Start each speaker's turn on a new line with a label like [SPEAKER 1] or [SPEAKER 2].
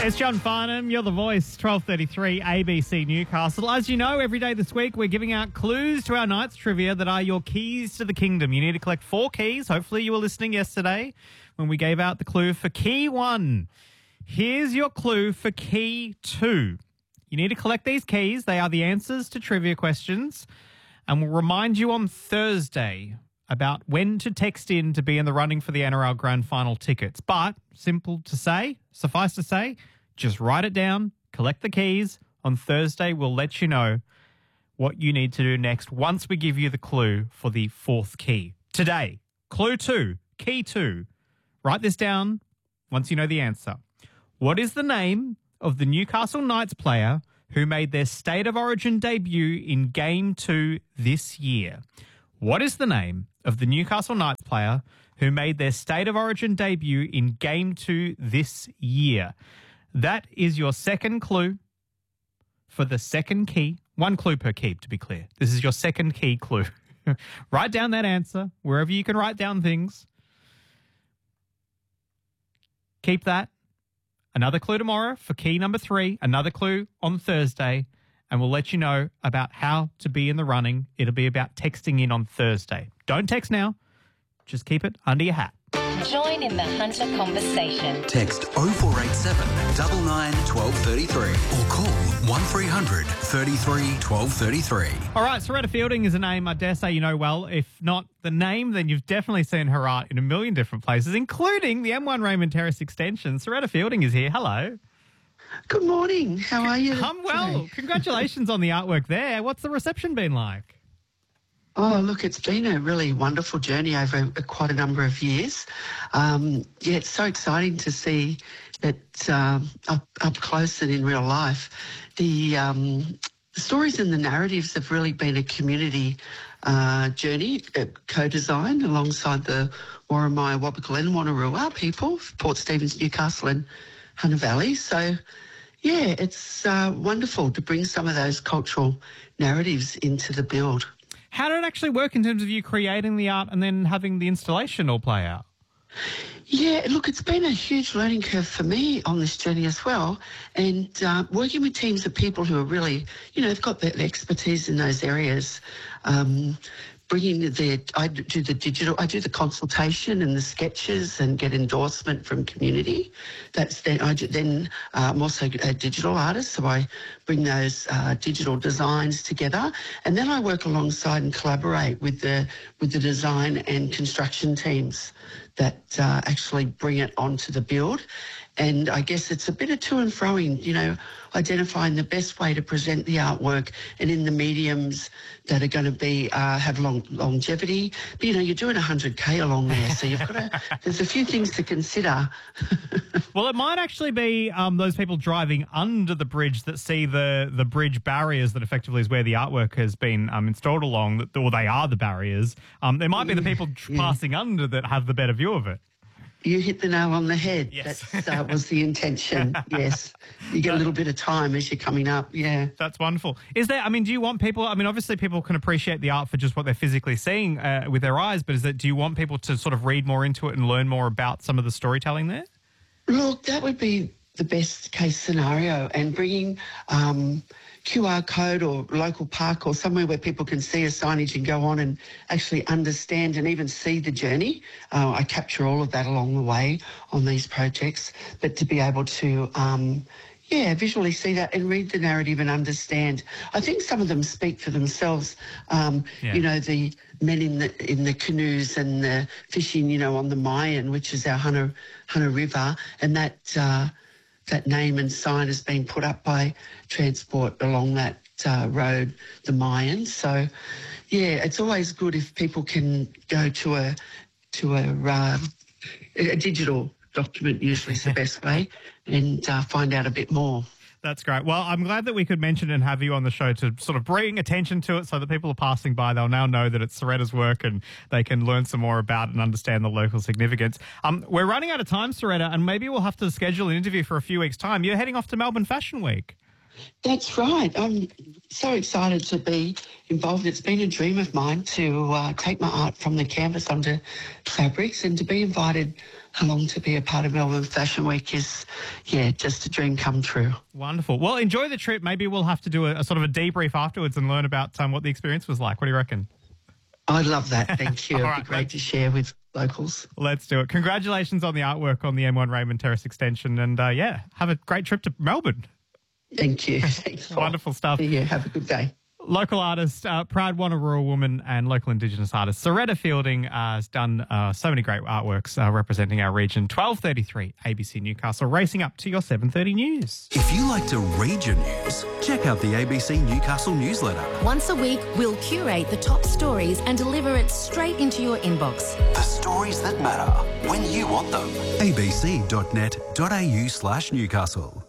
[SPEAKER 1] It's John Farnham. You're the voice. 12:33 ABC Newcastle. As you know, every day this week we're giving out clues to our Knights trivia that are your keys to the kingdom. You need to collect 4 keys. Hopefully you were listening yesterday when we gave out the clue for key 1. Here's your clue for key 2. You need to collect these keys. They are the answers to trivia questions. And we'll remind you on Thursday about when to text in to be in the running for the NRL Grand Final tickets. But, suffice to say, just write it down, collect the keys. On Thursday, we'll let you know what you need to do next once we give you the clue for the 4th key. Today, clue 2, key 2. Write this down once you know the answer. What is the name of the Newcastle Knights player who made their State of Origin debut in Game 2 this year? What is the name of the Newcastle Knights player who made their State of Origin debut in Game 2 this year? That is your second clue for the second key. 1 clue per key, to be clear. This is your second key clue. Write down that answer wherever you can write down things. Keep that. Another clue tomorrow for key number 3. Another clue on Thursday. And we'll let you know about how to be in the running. It'll be about texting in on Thursday. Don't text now. Just keep it under your hat.
[SPEAKER 2] Join in the Hunter conversation.
[SPEAKER 3] Text 0487 99 1233 or call 1300 33 1233.
[SPEAKER 1] All right, Soretta Fielding is a name I dare say you know well. If not the name, then you've definitely seen her art in a million different places, including the M1 Raymond Terrace extension. Soretta Fielding is here. Hello.
[SPEAKER 4] Good morning. How are you?
[SPEAKER 1] I'm well.
[SPEAKER 4] Today?
[SPEAKER 1] Congratulations on the artwork there. What's the reception been like?
[SPEAKER 4] Oh, look, it's been a really wonderful journey over quite a number of years. It's so exciting to see it up close and in real life. The stories and the narratives have really been a community journey, co-designed alongside the Warramia, Wabakal and Wonnarua people, Port Stephens, Newcastle and Hunter Valley. So, yeah, it's wonderful to bring some of those cultural narratives into the build.
[SPEAKER 1] How did it actually work in terms of you creating the art and then having the installation all play out?
[SPEAKER 4] Yeah, look, it's been a huge learning curve for me on this journey as well. And working with teams of people who are really, they've got the expertise in those areas. I do the digital, I do the consultation and the sketches and get endorsement from community. I'm also a digital artist, so I bring those digital designs together, and then I work alongside and collaborate with the design and construction teams that actually bring it onto the build. And I guess it's a bit of to and froing, identifying the best way to present the artwork and in the mediums that are going to be have longevity. But, you're doing 100K along there, so there's a few things to consider.
[SPEAKER 1] Well, it might actually be those people driving under the bridge that see the bridge barriers that effectively is where the artwork has been installed along, or they are the barriers. There might be the people passing under that have the better view of it.
[SPEAKER 4] You hit the nail on the head.
[SPEAKER 1] Yes.
[SPEAKER 4] That was the intention, yes. You get a little bit of time as you're coming up, yeah.
[SPEAKER 1] That's wonderful. Do you want people, obviously people can appreciate the art for just what they're physically seeing with their eyes, but do you want people to sort of read more into it and learn more about some of the storytelling there?
[SPEAKER 4] Look, that would be the best case scenario, and bringing QR code or local park or somewhere where people can see a signage and go on and actually understand and even see the journey. I capture all of that along the way on these projects, but to be able to, visually see that and read the narrative and understand. I think some of them speak for themselves. The men in the canoes and the fishing, on the Mayan, which is our Hunter River, and that name and sign has been put up by Transport along that road, the Mayan. So, it's always good if people can go to a digital document, usually is the best way, and find out a bit more.
[SPEAKER 1] That's great. Well, I'm glad that we could mention and have you on the show to sort of bring attention to it so that people are passing by. They'll now know that it's Soretta's work and they can learn some more about it and understand the local significance. We're running out of time, Soretta, and maybe we'll have to schedule an interview for a few weeks' time. You're heading off to Melbourne Fashion Week.
[SPEAKER 4] That's right. I'm so excited to be involved. It's been a dream of mine to take my art from the canvas onto fabrics and to be invited along to be a part of Melbourne Fashion Week is, just a dream come true.
[SPEAKER 1] Wonderful. Well, enjoy the trip. Maybe we'll have to do a sort of a debrief afterwards and learn about what the experience was like. What do you reckon?
[SPEAKER 4] I love that. Thank you.
[SPEAKER 1] All
[SPEAKER 4] It'd
[SPEAKER 1] right,
[SPEAKER 4] be great to share with locals.
[SPEAKER 1] Let's do it. Congratulations on the artwork on the M1 Raymond Terrace extension. And, have a great trip to Melbourne.
[SPEAKER 4] Thank you. Thanks.
[SPEAKER 1] Wonderful stuff.
[SPEAKER 4] Yeah, have a good day.
[SPEAKER 1] Local artist, proud Wanna rural woman and local Indigenous artist Soretta Fielding has done so many great artworks representing our region. 12:33 ABC Newcastle, racing up to your 7:30 news.
[SPEAKER 3] If you like to read your news, check out the ABC Newcastle newsletter.
[SPEAKER 5] Once a week, we'll curate the top stories and deliver it straight into your inbox.
[SPEAKER 3] The stories that matter when you want them. abc.net.au/Newcastle.